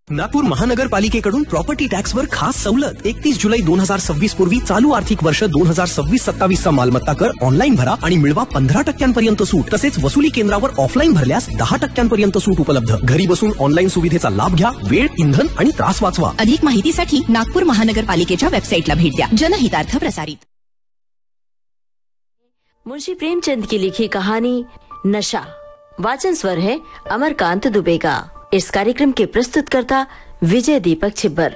Nagpur महानगरपालिकेकडून property टॅक्सवर खास सवलत 31 जुलै 2026 पूर्वी चालू आर्थिक वर्ष 2026-27 चा मालमत्ता कर ऑनलाईन भरा आणि मिळवा 15% सूट. तसेच वसुली केंद्रावर ऑफलाईन भरल्यास 10% सूट उपलब्ध. घरी बसून ऑनलाईन सुविधेचा लाभ घ्या. वेळ, इंधन आणि त्रास वाचवा. अधिक माहितीसाठी नागपूर महानगरपालिकेच्या वेबसाईटला भेट द्या. जनहितार्थ प्रसारित. मुंशी प्रेमचंद की लिखी कहानी नशा. वाचन स्वर है अमरकांत दुबे का. इस कार्यक्रम के प्रस्तुतकर्ता विजय दीपक छिब्बर.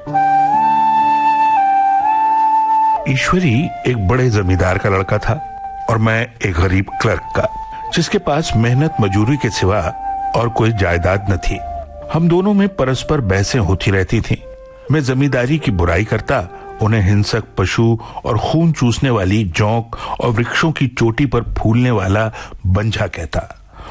ईश्वरी एक बड़े जमींदार का लड़का था और मैं एक गरीब क्लर्क का, जिसके पास मेहनत मजूरी के सिवा और कोई जायदाद न थी. हम दोनों में परस्पर बहसें होती रहती थीं. मैं जमींदारी की बुराई करता, उन्हें हिंसक पशु और खून चूसने वाली जोंक और वृक्षों की चोटी पर फूलने वाला बंझा कहता.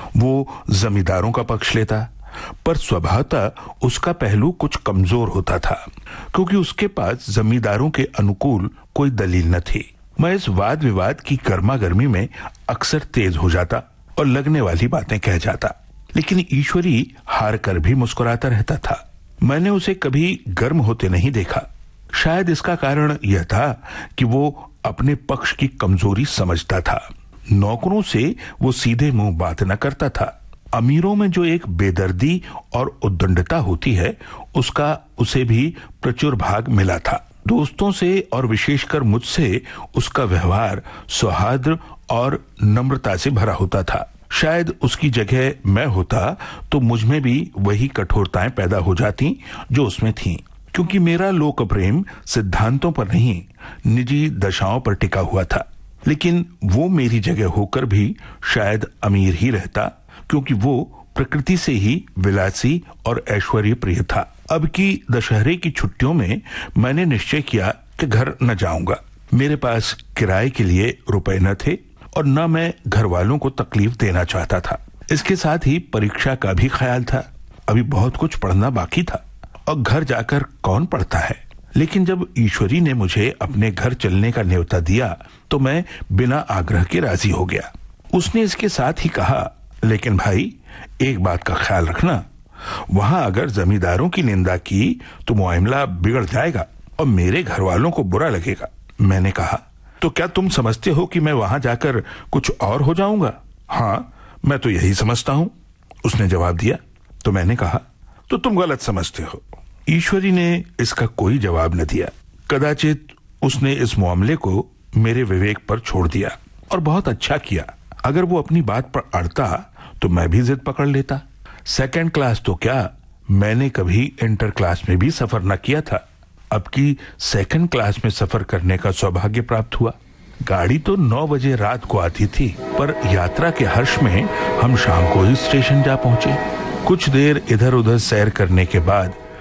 वो जमींदारों का पक्ष लेता, पर स्वभावतः उसका पहलू कुछ कमजोर होता था, क्योंकि उसके पास जमींदारों के अनुकूल कोई दलील न थी. मैं इस वाद विवाद की गर्मा गर्मी में अक्सर तेज हो जाता और लगने वाली बातें कह जाता, लेकिन ईश्वरी हार कर भी मुस्कुराता रहता था. मैंने उसे कभी गर्म होते नहीं देखा. शायद इसका कारण यह था कि वो अपने पक्ष की कमजोरी समझता था. नौकरों से वो सीधे मुंह बात न करता था. अमीरों में जो एक बेदर्दी और उद्दंडता होती है, उसका उसे भी प्रचुर भाग मिला था. दोस्तों से और विशेषकर मुझसे उसका व्यवहार सौहार्द और नम्रता से भरा होता था. शायद उसकी जगह मैं होता तो मुझ में भी वही कठोरताएं पैदा हो जाती जो उसमें थीं, क्योंकि मेरा लोक प्रेम सिद्धांतों पर नहीं, निजी दशाओं पर टिका हुआ था. लेकिन वो मेरी जगह होकर भी शायद अमीर ही रहता, क्योंकि वो प्रकृति से ही विलासी और ऐश्वर्य प्रिय था. अब की दशहरे की छुट्टियों में मैंने निश्चय किया कि घर न जाऊंगा. मेरे पास किराए के लिए रुपए न थे और न मैं घर वालों को तकलीफ देना चाहता था. इसके साथ ही परीक्षा का भी ख्याल था. अभी बहुत कुछ पढ़ना बाकी था और घर जाकर कौन पढ़ता है. लेकिन जब ईश्वरी ने मुझे अपने घर चलने का न्योता दिया तो मैं बिना आग्रह के राजी हो गया. उसने इसके साथ ही कहा, लेकिन भाई एक बात का ख्याल रखना, वहां अगर जमींदारों की निंदा की तो मामला बिगड़ जाएगा और मेरे घर वालों को बुरा लगेगा. मैंने कहा, तो क्या तुम समझते हो कि मैं वहां जाकर कुछ और हो जाऊंगा? हाँ, मैं तो यही समझता हूं, उसने जवाब दिया. तो मैंने कहा, तो तुम गलत समझते हो. ईश्वरी ने इसका कोई जवाब न दिया. कदाचित उसने इस मामले को मेरे विवेक पर छोड़ दिया और बहुत अच्छा किया. अगर वो अपनी बात पर अड़ता तो मैं भी जिद पकड़ लेता. सेकंड क्लास तो क्या, मैंने कभी इंटर क्लास में भी सफर न किया था. अब की सेकंड क्लास में सफर करने का सौभाग्य प्राप्त हुआ. गाड़ी तो 9 बजे रात को आती थी, पर यात्रा के हर्ष में हम शाम को ही स्टेशन जा पहुंचे. कुछ देर इधर उधर सैर करने के बाद